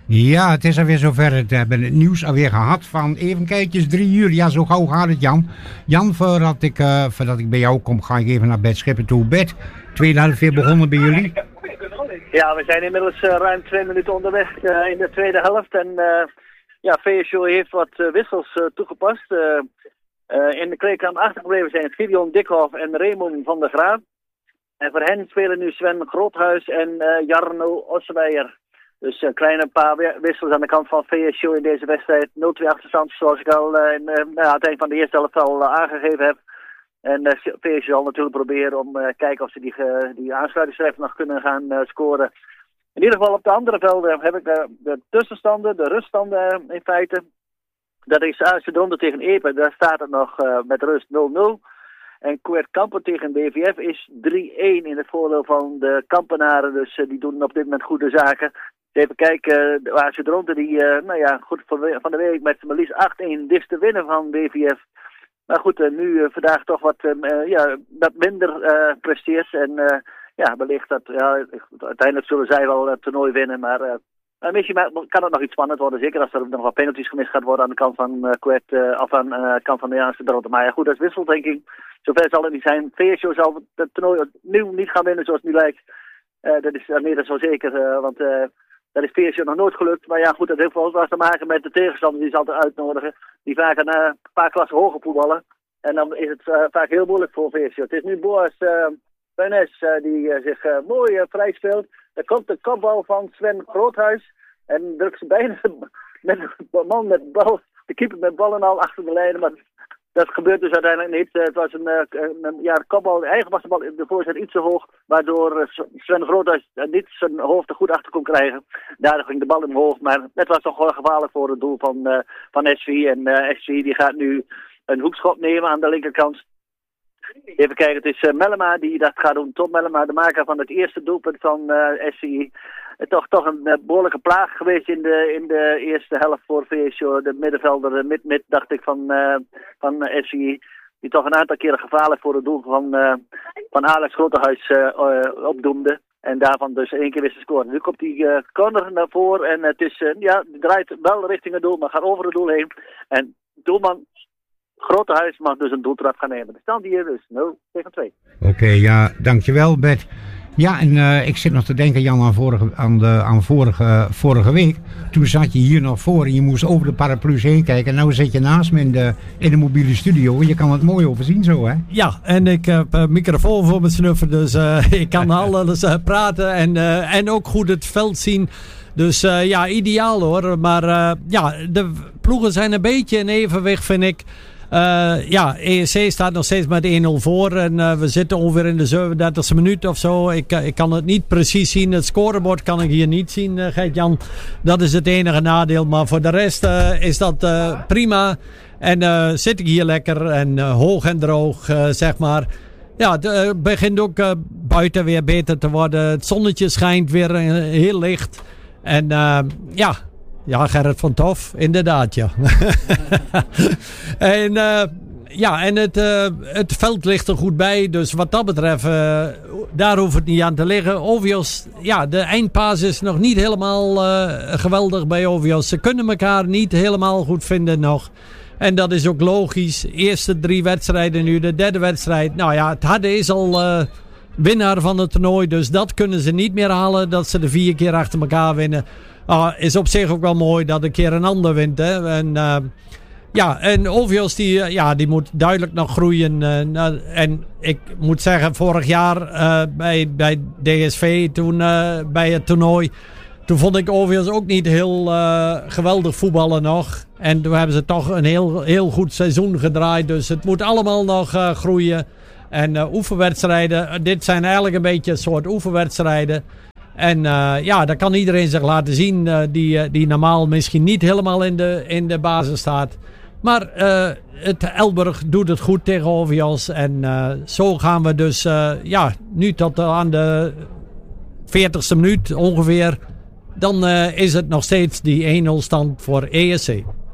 Ja, het is alweer zover. We hebben het nieuws alweer gehad van even kijkjes 3 uur. Ja, zo gauw gaat het, Jan. Jan, voordat ik bij jou kom, ga ik even naar Bert Schipper toe. Bert, tweede helft weer begonnen bij jullie? Ja, we zijn inmiddels ruim 2 minuten onderweg in de tweede helft. En VSO heeft wat wissels toegepast. In de kleedkamer achtergebleven zijn Gideon Dikhoff en Raymond van der Graaf. En voor hen spelen nu Sven Groothuis en Jarno Osweijer. Dus een kleine paar wissels aan de kant van VSO in deze wedstrijd. 0-2 achterstand, zoals ik al aan het eind van de eerste helft al aangegeven heb. En VSO zal natuurlijk proberen om kijken of ze die aansluitingstreffer nog kunnen gaan scoren. In ieder geval op de andere velden heb ik de tussenstanden, de ruststanden in feite. Dat is AS Dronten tegen Epe, daar staat het nog met rust 0-0. En Kweert Kampen tegen BVF is 3-1 in het voordeel van de Kampenaren. Dus die doen op dit moment goede zaken. Even kijken, de AS Dronten die goed van de week met maar liefst 8-1 dichtst te winnen van BVF. Maar goed, nu vandaag toch wat minder presteert. En wellicht dat uiteindelijk zullen zij wel het toernooi winnen. Maar misschien kan het nog iets spannend worden. Zeker als er nog wat penalties gemist gaat worden aan de kant van Kweert of aan de kant van de AS Dronten. Maar ja, goed, dat is wisseldenking. Zover zal het niet zijn. VSO zal het toernooi opnieuw niet gaan winnen zoals het nu lijkt. Dat is wel zeker, want dat is VSO nog nooit gelukt. Maar ja, goed, dat heeft wel wat te maken met de tegenstanders die ze altijd uitnodigen. Die vaak een paar klassen hoger voetballen. En dan is het vaak heel moeilijk voor VSO. Het is nu Boas Puines die zich mooi vrij speelt. Er komt de kopbal van Sven Groothuis. En drukt ze bijna met de man met bal, de keeper met ballen al achter de lijnen. Maar dat gebeurt dus uiteindelijk niet. Het was een kopbal. Eigenlijk was de bal de voorzet iets te hoog. Waardoor Sven Groothuis niet zijn hoofd er goed achter kon krijgen. Daardoor ging de bal omhoog. Maar het was toch wel gevaarlijk voor het doel van SV. En SV die gaat nu een hoekschop nemen aan de linkerkant. Even kijken, het is Mellema die dat gaat doen. Tom Mellema, de maker van het eerste doelpunt van SCI. Toch een behoorlijke plaag geweest in de eerste helft voor VSO. De middenvelder, mid dacht ik, van SCI. Die toch een aantal keren gevaarlijk voor het doel van Alex Grotehuis opdoemde. En daarvan dus 1 keer wist te scoren. Nu komt die corner naar voren en het is, die draait wel richting het doel, maar gaat over het doel heen. En doelman Grotehuis mag dus een doeltrap gaan nemen. De stand hier dus 0-2. Oké, ja, dankjewel Bert. Ja, en ik zit nog te denken, Jan, aan vorige week. Toen zat je hier nog voor en je moest over de paraplu's heen kijken. En nu zit je naast me in de mobiele studio. Je kan het mooi overzien zo, hè? Ja, en ik heb een microfoon voor me snuffen. Dus ik kan alles praten en ook goed het veld zien. Dus ideaal hoor. Maar de ploegen zijn een beetje in evenwicht, vind ik. ESC staat nog steeds met 1-0 voor. En we zitten ongeveer in de 37e minuut of zo. Ik kan het niet precies zien. Het scorebord kan ik hier niet zien, Gert-Jan. Dat is het enige nadeel. Maar voor de rest is dat prima. En zit ik hier lekker en hoog en droog, zeg maar. Ja, het begint ook buiten weer beter te worden. Het zonnetje schijnt weer heel licht. En ja, Gerrit van Tof, inderdaad, ja. En het veld ligt er goed bij. Dus wat dat betreft, daar hoeft het niet aan te liggen. Ovios, ja, de eindpaas is nog niet helemaal geweldig bij Ovios. Ze kunnen elkaar niet helemaal goed vinden nog. En dat is ook logisch. Eerste 3 wedstrijden nu, de derde wedstrijd. Nou ja, het Harde is al winnaar van het toernooi. Dus dat kunnen ze niet meer halen. Dat ze de 4 keer achter elkaar winnen. Is op zich ook wel mooi dat een keer een ander wint. Hè? En Ovios die moet duidelijk nog groeien. En ik moet zeggen, vorig jaar bij DSV, toen bij het toernooi, toen vond ik Ovios ook niet heel geweldig voetballen nog. En toen hebben ze toch een heel goed seizoen gedraaid. Dus het moet allemaal nog groeien. En oefenwedstrijden, dit zijn eigenlijk een beetje een soort oefenwedstrijden. En daar kan iedereen zich laten zien die normaal misschien niet helemaal in de basis staat. Maar het Elburg doet het goed tegen Ovios. En zo gaan we dus nu tot aan de 40ste minuut ongeveer. Dan is het nog steeds die 1-0 stand voor ESC.